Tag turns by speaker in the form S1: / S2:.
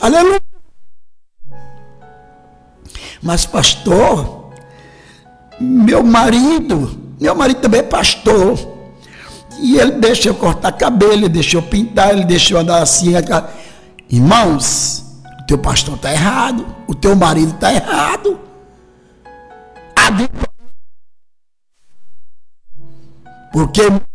S1: Aleluia. Mas pastor, meu marido também é pastor, e ele deixa eu cortar cabelo, ele deixa eu pintar, ele deixa eu andar assim. Irmãos, o teu pastor está errado, o teu marido está errado. Porque